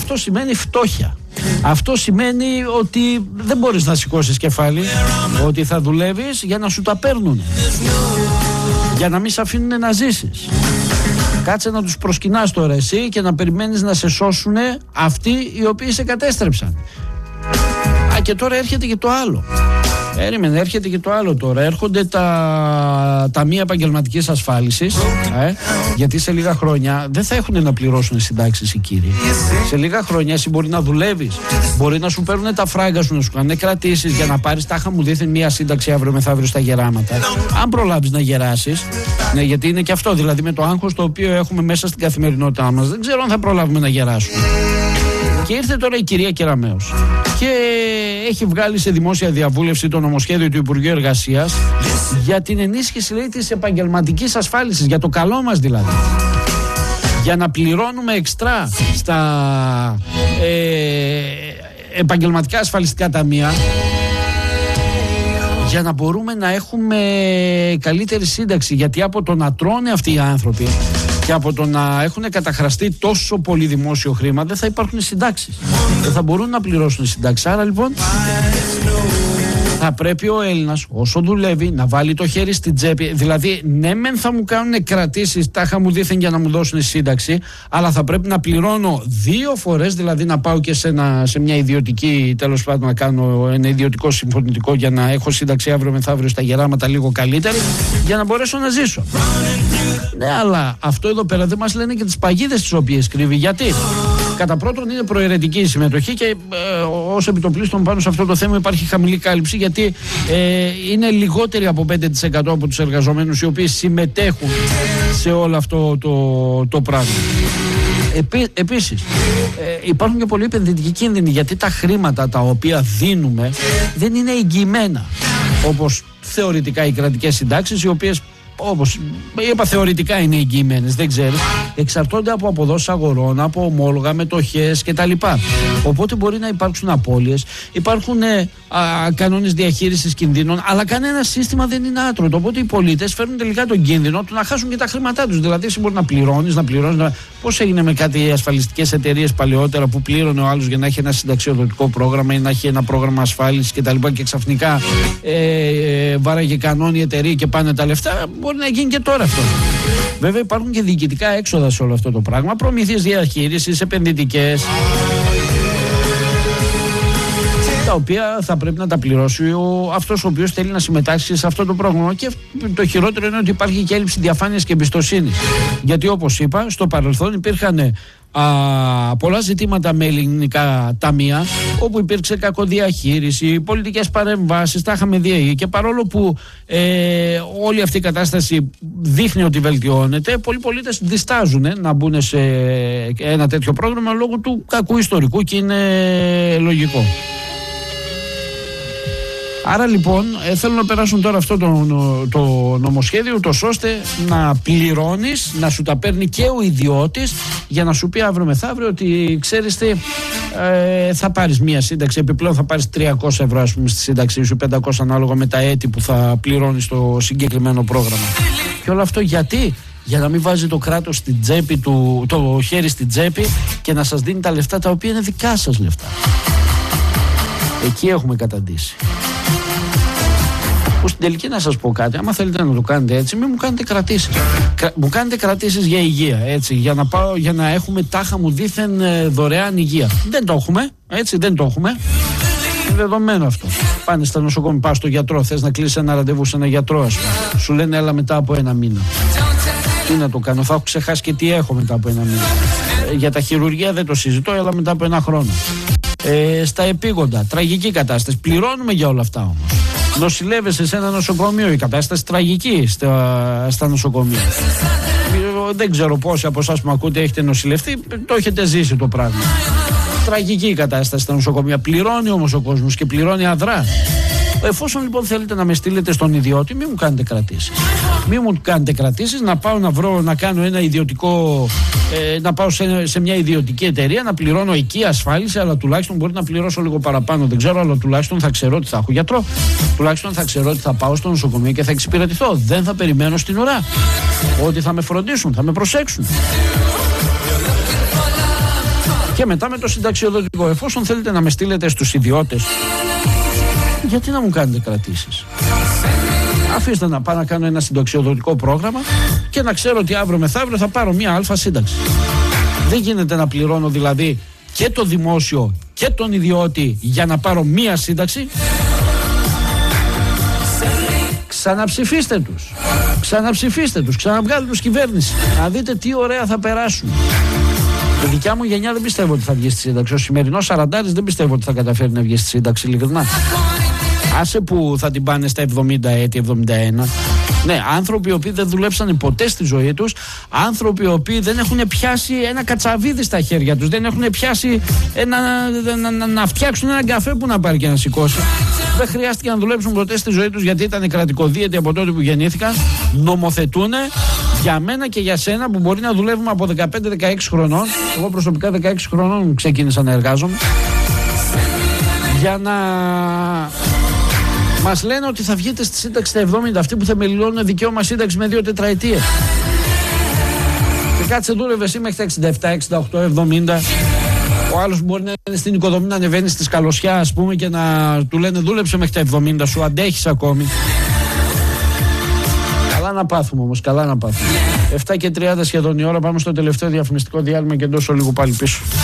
αυτό σημαίνει φτώχεια. Αυτό σημαίνει ότι δεν μπορείς να σηκώσεις κεφάλι, ότι θα δουλεύεις για να σου τα παίρνουν, για να μην σε αφήνουν να ζήσεις. Κάτσε να τους προσκυνάς τώρα εσύ και να περιμένεις να σε σώσουν αυτοί οι οποίοι σε κατέστρεψαν. Και τώρα έρχεται και το άλλο. Έρχεται και το άλλο τώρα. Έρχονται τα ταμεία επαγγελματικής ασφάλισης, γιατί σε λίγα χρόνια δεν θα έχουν να πληρώσουν συντάξεις οι κύριοι. Σε λίγα χρόνια εσύ μπορεί να δουλεύεις, μπορεί να σου παίρνουν τα φράγκα σου, να σου κάνουν κρατήσεις για να πάρεις τάχα μου δήθεν μία σύνταξη αύριο μεθαύριο στα γεράματα. Αν προλάβεις να γεράσεις, ναι, γιατί είναι και αυτό, δηλαδή με το άγχος το οποίο έχουμε μέσα στην καθημερινότητά μας, δεν ξέρω αν θα προλάβουμε να γεράσουμε. Και ήρθε τώρα η κυρία Κεραμέως και έχει βγάλει σε δημόσια διαβούλευση το νομοσχέδιο του Υπουργείου Εργασίας για την ενίσχυση, λέει, της επαγγελματικής ασφάλισης, για το καλό μας δηλαδή. Για να πληρώνουμε εξτρά στα επαγγελματικά ασφαλιστικά ταμεία, για να μπορούμε να έχουμε καλύτερη σύνταξη. Γιατί από το να τρώνε αυτοί οι άνθρωποι και από το να έχουν καταχραστεί τόσο πολύ δημόσιο χρήμα, δεν θα υπάρχουν συντάξεις. Δεν θα μπορούν να πληρώσουν συντάξεις. Άρα λοιπόν θα πρέπει ο Έλληνας όσο δουλεύει να βάλει το χέρι στην τσέπη. Δηλαδή ναι μεν θα μου κάνουν κρατήσεις τάχα μου δήθεν για να μου δώσουν σύνταξη, αλλά θα πρέπει να πληρώνω 2 φορές, δηλαδή να πάω και σε μια ιδιωτική, τέλος πάντων να κάνω ένα ιδιωτικό συμφωνητικό για να έχω σύνταξη αύριο μεθαύριο στα γεράματα λίγο καλύτερη, για να μπορέσω να ζήσω. Ναι, αλλά αυτό εδώ πέρα δεν μας λένε και τις παγίδες τις οποίες κρύβει. Γιατί κατά πρώτον είναι προαιρετική η συμμετοχή και ως επιτοπλίστων πάνω σε αυτό το θέμα υπάρχει χαμηλή κάλυψη, γιατί είναι λιγότεροι από 5% από τους εργαζομένους οι οποίοι συμμετέχουν σε όλο αυτό το πράγμα. Επίσης υπάρχουν και πολλοί επενδυτικοί κίνδυνοι, γιατί τα χρήματα τα οποία δίνουμε δεν είναι εγγυημένα, όπως θεωρητικά οι κρατικές συντάξεις, οι οποίες, όπως είπα, θεωρητικά είναι εγγυημένες, δεν ξέρω. Εξαρτώνται από αποδόσεις αγορών, από ομόλογα, μετοχές κτλ. Οπότε μπορεί να υπάρξουν απώλειες, υπάρχουν κανόνες διαχείρισης κινδύνων, αλλά κανένα σύστημα δεν είναι άτρωτο. Οπότε οι πολίτες φέρνουν τελικά τον κίνδυνο του να χάσουν και τα χρήματά τους. Δηλαδή, εσύ μπορεί να πληρώνεις. Πώς έγινε με κάτι ασφαλιστικές εταιρείες παλαιότερα που πλήρωνε ο άλλος για να έχει ένα συνταξιοδοτικό πρόγραμμα ή να έχει ένα πρόγραμμα ασφάλισης κτλ. Και ξαφνικά βάραγε κανόνι η εταιρεία και πάνε τα λεφτά. Μπορεί να γίνει και τώρα αυτό. Βέβαια υπάρχουν και διοικητικά έξοδα σε όλο αυτό το πράγμα, προμήθειες διαχείρισης, επενδυτικές, τα οποία θα πρέπει να τα πληρώσει αυτός ο οποίος θέλει να συμμετάσχει σε αυτό το πρόγραμμα. Και το χειρότερο είναι ότι υπάρχει και έλλειψη διαφάνειας και εμπιστοσύνης. Γιατί όπως είπα, στο παρελθόν υπήρχαν πολλά ζητήματα με ελληνικά ταμεία, όπου υπήρξε κακοδιαχείριση, πολιτικές παρεμβάσεις, τα είχαμε δει. Και παρόλο που όλη αυτή η κατάσταση δείχνει ότι βελτιώνεται, πολλοί πολίτες διστάζουν να μπουν σε ένα τέτοιο πρόγραμμα λόγω του κακού ιστορικού, και είναι λογικό. Άρα λοιπόν θέλω να περάσουν τώρα αυτό το νομοσχέδιο, ούτως ώστε να πληρώνεις, να σου τα παίρνει και ο ιδιώτης, για να σου πει αύριο μεθαύριο ότι ξέρεις τι, θα πάρεις μία σύνταξη, επιπλέον θα πάρεις 300 ευρώ ας πούμε στη σύνταξή σου, 500 ανάλογα με τα έτη που θα πληρώνεις το συγκεκριμένο πρόγραμμα. Και όλο αυτό γιατί? Για να μην βάζει το κράτος στην τσέπη του, το χέρι στην τσέπη και να σας δίνει τα λεφτά τα οποία είναι δικά σας λεφτά. Εκεί έχουμε καταντήσει. Που στην τελική να σας πω κάτι, άμα θέλετε να το κάνετε έτσι, μην μου κάνετε κρατήσεις. Μου κάνετε κρατήσεις για υγεία, έτσι, για να έχουμε τάχα μου δήθεν δωρεάν υγεία. Δεν το έχουμε, έτσι, δεν το έχουμε. Είναι δεδομένο αυτό. Πάνε στα νοσοκομεία, πας στο γιατρό, θες να κλείσεις ένα ραντεβού σε ένα γιατρό, ας πούμε. Σου λένε έλα μετά από 1 μήνα. Τι να το κάνω, θα έχω ξεχάσει και τι έχω μετά από 1 μήνα. Για τα χειρουργία δεν το συζητώ, έλα μετά από 1 χρόνο. Στα επίγοντα, τραγική κατάσταση. Πληρώνουμε για όλα αυτά όμως. Νοσηλεύεσαι σε ένα νοσοκομείο, η κατάσταση τραγική στα νοσοκομεία. Δεν ξέρω πόσοι από εσάς που με ακούτε έχετε νοσηλευτεί, το έχετε ζήσει το πράγμα. Τραγική η κατάσταση στα νοσοκομεία. Πληρώνει όμως ο κόσμος και πληρώνει αδρά. Εφόσον λοιπόν θέλετε να με στείλετε στον ιδιώτη, μην μου κάνετε κρατήσεις. Μην μου κάνετε κρατήσεις, να πάω να βρω, να κάνω ένα ιδιωτικό, να πάω σε μια ιδιωτική εταιρεία, να πληρώνω εκεί ασφάλιση, αλλά τουλάχιστον μπορεί να πληρώσω λίγο παραπάνω. Δεν ξέρω, αλλά τουλάχιστον θα ξέρω ότι θα έχω γιατρό. Τουλάχιστον θα ξέρω ότι θα πάω στο νοσοκομείο και θα εξυπηρετηθώ. Δεν θα περιμένω στην ουρά. Ότι θα με φροντίσουν, θα με προσέξουν. Και μετά με το συνταξιοδοτικό. Εφόσον θέλετε να με στείλετε στους ιδιώτες, γιατί να μου κάνετε κρατήσεις? Αφήστε να πάω να κάνω ένα συνταξιοδοτικό πρόγραμμα και να ξέρω ότι αύριο μεθαύριο θα πάρω μία αλφα σύνταξη. Δεν γίνεται να πληρώνω δηλαδή και το δημόσιο και τον ιδιώτη για να πάρω μία σύνταξη. Ξαναψηφίστε τους, ξαναβγάλτε τους κυβέρνηση. Να δείτε τι ωραία θα περάσουν. Η δικιά μου γενιά δεν πιστεύω ότι θα βγει στη σύνταξη. Ο σημερινός σαραντάρης δεν πιστεύω ότι θα καταφέρει να βγει στη σύνταξη, ειλικρινά. Άσε που θα την πάνε στα 70 έτη, 71. Ναι, άνθρωποι οι οποίοι δεν δουλέψανε ποτέ στη ζωή τους, άνθρωποι οι οποίοι δεν έχουν πιάσει ένα κατσαβίδι στα χέρια τους, δεν έχουν πιάσει να φτιάξουν έναν καφέ που να πάρει και να σηκώσει. Δεν χρειάστηκε να δουλέψουν ποτέ στη ζωή τους γιατί ήταν κρατικοδίαιτοι από τότε που γεννήθηκαν. Νομοθετούνε για μένα και για σένα που μπορεί να δουλεύουμε από 15-16 χρονών. Εγώ προσωπικά 16 χρονών ξεκίνησα να εργάζομαι. Για να μας λένε ότι θα βγείτε στη σύνταξη στα 70, αυτοί που θεμελιώνουν δικαίωμα σύνταξη με 2 τετραετίες. Και κάτσε δούλευε εσύ μέχρι τα 67, 68, 70. Ο άλλος μπορεί να είναι στην οικοδομή, να ανεβαίνει στη σκαλωσιά, ας πούμε, και να του λένε δούλεψε μέχρι τα 70, σου αντέχεις ακόμη. Καλά να πάθουμε όμως, καλά να πάθουμε. 7:30 σχεδόν η ώρα, πάμε στο τελευταίο διαφημιστικό διάλειμμα και εντός ολίγου πάλι πίσω.